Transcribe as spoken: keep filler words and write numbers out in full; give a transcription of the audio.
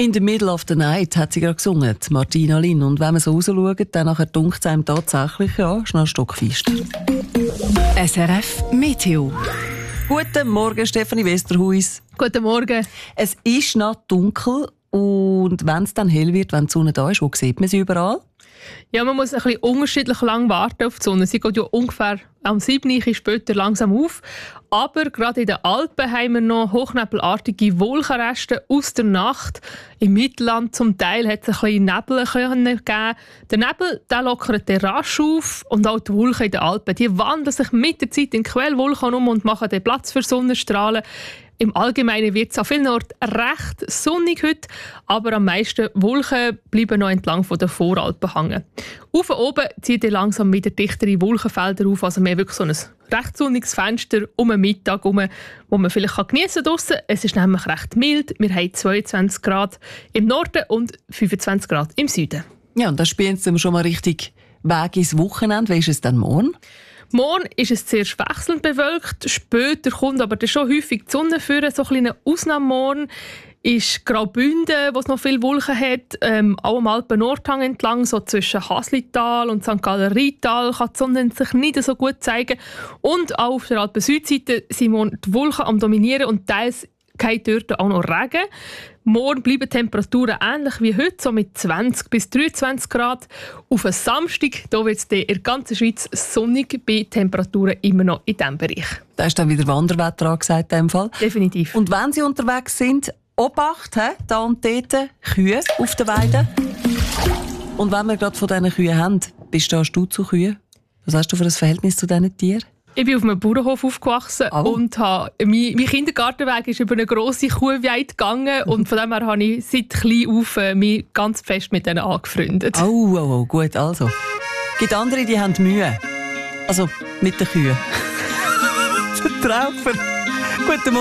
«In the middle of the night» hat sie gerade gesungen, Martina Lin. Und wenn man so rausschaut, dann nachher dunkt es einem tatsächlich, ja, schnell stockfest. S R F Meteo. Guten Morgen, Stefanie Westerhuis. Guten Morgen. Es ist noch dunkel und wenn es dann hell wird, wenn die Sonne da ist, wo sieht man sie überall? Ja, man muss ein bisschen unterschiedlich lang warten auf die Sonne. Sie geht ja ungefähr am sieben Uhr später langsam auf. Aber gerade in den Alpen haben wir noch hochnebelartige Wolkenreste aus der Nacht. Im Mittelland zum Teil hat es ein bisschen Nebel gegeben. Der Nebel der lockert den rasch auf und auch die Wolken in den Alpen. Die wandeln sich mit der Zeit in Quellwolken um und machen den Platz für Sonnenstrahlen. Im Allgemeinen wird es an vielen Orten recht sonnig heute, aber am meisten Wolken bleiben noch entlang von den Voralpen hängen. Auf oben zieht langsam wieder dichtere Wolkenfelder auf, also mehr wirklich so ein recht sonniges Fenster um den Mittag herum, wo man vielleicht geniessen kann draussen. Es ist nämlich recht mild. Wir haben zweiundzwanzig Grad im Norden und fünfundzwanzig Grad im Süden. Ja, und da spielen wir schon mal richtig Weg ins Wochenende. Wie ist es dann morgen? Morgen ist es zuerst wechselnd bewölkt, später kommt aber dann schon häufig die Sonne führen. So ein kleiner Ausnahmemorgen ist Graubünden, wo es noch viele Wolken hat, ähm, auch am Alpen-Nordhang entlang, so zwischen Haslital und Sankt Galler-Rheintal, kann die Sonne sich nicht so gut zeigen. Und auch auf der Alpen-Südseite sind morgen die Wolken am Dominieren und teils geht dort auch noch Regen. Morgen bleiben die Temperaturen ähnlich wie heute, so mit zwanzig bis dreiundzwanzig Grad. Auf einen Samstag da wird es in der ganzen Schweiz sonnig, bei Temperaturen immer noch in diesem Bereich. Da ist dann wieder Wanderwetter angesagt in dem Fall. Definitiv. Und wenn Sie unterwegs sind, Obacht, he, da und dort, Kühe auf der Weide. Und wenn wir gerade von diesen Kühen haben, bist du zu Kühen? Was hast du für ein Verhältnis zu diesen Tieren? Ich bin auf einem Bauernhof aufgewachsen oh. und habe, mein, mein Kindergartenweg ist über eine grosse Kuhweide gegangen und von dem her habe ich seit klein auf äh, mich ganz fest mit denen angefreundet. Oh, oh, oh, gut, also. Es gibt andere, die haben Mühe. Also mit den Kühen. Der Traufer. Guten Morgen.